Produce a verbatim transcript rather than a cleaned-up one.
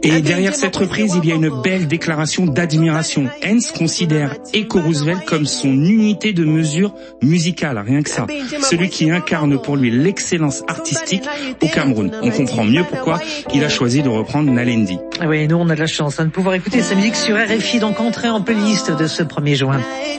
Et derrière cette reprise, il y a une belle déclaration d'admiration. Hens considère Echo Roosevelt comme son unité de mesure musicale, rien que ça. Celui qui incarne pour lui l'excellence artistique au Cameroun. On comprend mieux pourquoi il a choisi de reprendre Nalendi. Oui, nous on a de la chance hein, de pouvoir écouter sa musique sur R F I, donc entrer en playlist de ce premier juin.